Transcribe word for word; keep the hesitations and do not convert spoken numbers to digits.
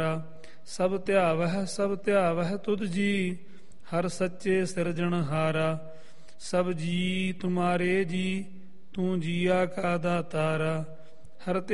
ਸਭ ਧਿਆਵਹਿ ਸਭ ਧਿਆਵਹਿ ਤੁਧ ਜੀ, ਹਰ ਸੱਚੇ ਸਿਰਜਣਹਾਰਾ। ਸਭ ਜੀ ਤੁਮਾਰੇ ਜੀ, ਤੂੰ ਜੀਆ ਕਾ ਦਾਤਾਰਾ। ਹਰ